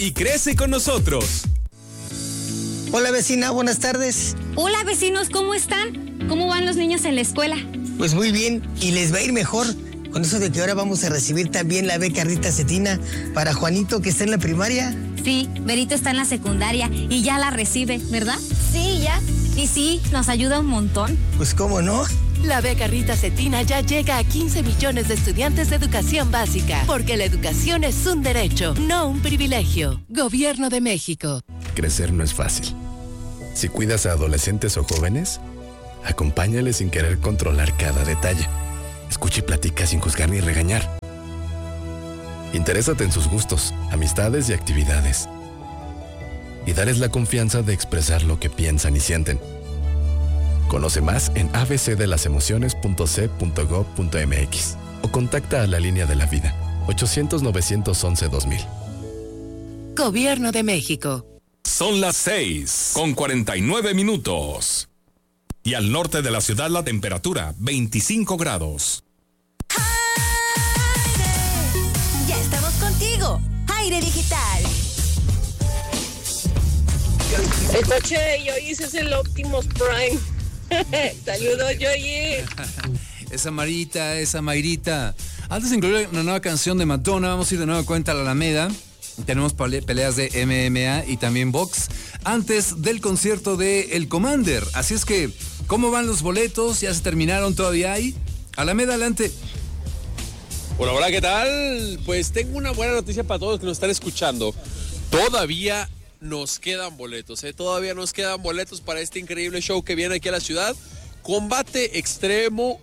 y crece con nosotros. Hola vecina, buenas tardes. Hola vecinos, ¿cómo están? ¿Cómo van los niños en la escuela? Pues muy bien, y les va a ir mejor con eso de que ahora vamos a recibir también la beca Rita Cetina para Juanito, que está en la primaria. Sí, Berito está en la secundaria y ya la recibe, ¿verdad? Sí, ya. Y sí, nos ayuda un montón. Pues cómo no. La beca Rita Cetina ya llega a 15 millones de estudiantes de educación básica, porque la educación es un derecho, no un privilegio. Gobierno de México. Crecer no es fácil. Si cuidas a adolescentes o jóvenes, acompáñales sin querer controlar cada detalle. Escucha y platica sin juzgar ni regañar. Interésate en sus gustos, amistades y actividades. Y dales la confianza de expresar lo que piensan y sienten. Conoce más en abcdelasemociones.c.gov.mx o contacta a la línea de la vida 800-911-2000. Gobierno de México. Son las 6:49. Y al norte de la ciudad la temperatura 25 grados. Aire. Ya estamos contigo. Aire Digital. El coche de Yoyi es el Optimus Prime. Saludos, Yoyi. Esa Mayrita. Antes de incluir una nueva canción de Madonna, vamos a ir de nueva cuenta a la Alameda. Tenemos peleas de MMA y también box antes del concierto de El Commander. Así es que, ¿cómo van los boletos? ¿Ya se terminaron? ¿Todavía hay? Alameda, adelante. Hola, ¿qué tal? Pues tengo una buena noticia para todos los que nos están escuchando. Todavía nos quedan boletos, Todavía nos quedan boletos para este increíble show que viene aquí a la ciudad. Combate extremo,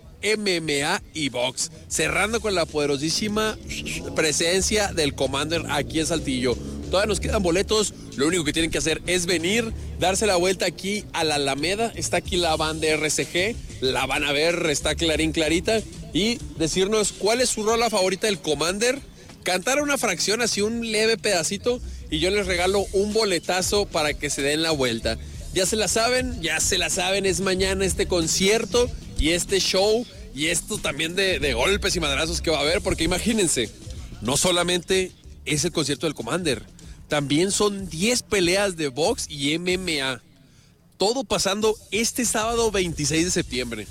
MMA y box, cerrando con la poderosísima presencia del Commander aquí en Saltillo. Todavía nos quedan boletos, lo único que tienen que hacer es venir, darse la vuelta aquí a la Alameda. Está aquí la banda RCG, la van a ver, está clarita, y decirnos cuál es su rola favorita del Commander, cantar una fracción, así un leve pedacito, y yo les regalo un boletazo para que se den la vuelta. Ya se la saben, es mañana este concierto y este show, y esto también de golpes y madrazos que va a haber, porque imagínense, no solamente es el concierto del Commander, también son 10 peleas de box y MMA, todo pasando este sábado 26 de septiembre.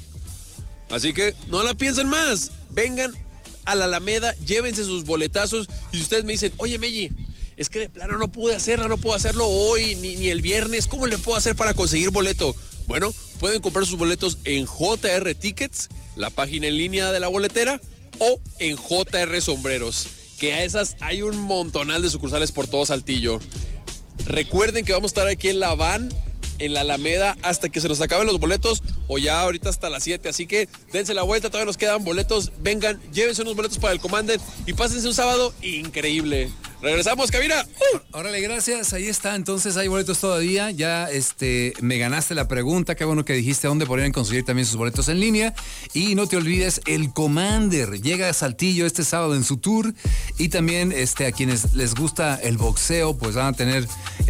Así que no la piensen más, vengan a la Alameda, llévense sus boletazos, y si ustedes me dicen, oye Meji, es que de plano no puedo hacerlo hoy, ni el viernes, ¿cómo le puedo hacer para conseguir boleto? Bueno, pueden comprar sus boletos en JR Tickets, la página en línea de la boletera, o en JR Sombreros, que a esas hay un montonal de sucursales por todo Saltillo. Recuerden que vamos a estar aquí en la van, en la Alameda, hasta que se nos acaben los boletos, o ya ahorita hasta las 7, así que dense la vuelta, todavía nos quedan boletos, vengan, llévense unos boletos para el Commander y pásense un sábado increíble. Regresamos, cabina. Órale, gracias. Ahí está. Entonces hay boletos todavía. Ya me ganaste la pregunta. Qué bueno que dijiste dónde podrían conseguir también sus boletos en línea. Y no te olvides, el Commander llega a Saltillo este sábado en su tour. Y también a quienes les gusta el boxeo, pues van a tener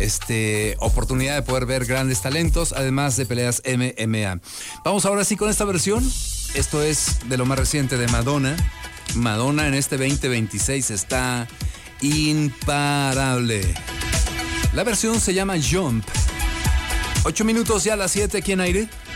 oportunidad de poder ver grandes talentos, además de peleas MMA. Vamos ahora sí con esta versión. Esto es de lo más reciente de Madonna. Madonna en este 2026 está imparable. La versión se llama Jump. 8 minutos ya a las 7 aquí en aire.